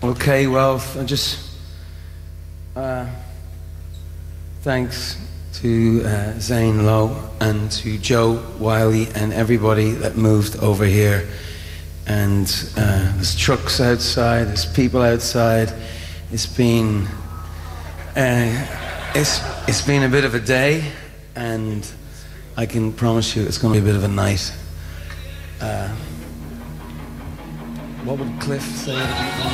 Okay, well, thanks to Zane Lowe and to Joe Wiley and everybody that moved over here. And there's trucks outside, there's people outside. It's been a bit of a day, and I can promise you it's going to be a bit of a night. What would Cliff say?